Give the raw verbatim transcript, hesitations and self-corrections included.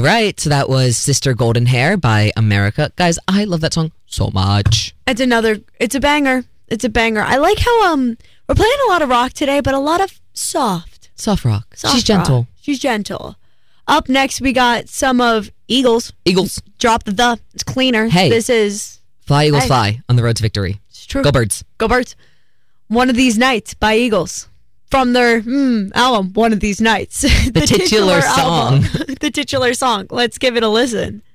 right, so that was Sister Golden Hair by America. Guys, I love that song so much. It's another, it's a banger. It's a banger. I like how um we're playing a lot of rock today, but a lot of soft. Soft rock. Soft She's gentle. rock. She's gentle. Up next, we got some of Eagles. Eagles. Drop the the. It's cleaner. Hey. This is... Fly, Eagles, Hey. fly on the road to victory. It's true. Go Birds. Go Birds. One of These Nights by Eagles. From their mm, album, One of These Nights. The, titular, song. album. The titular song. Let's give it a listen.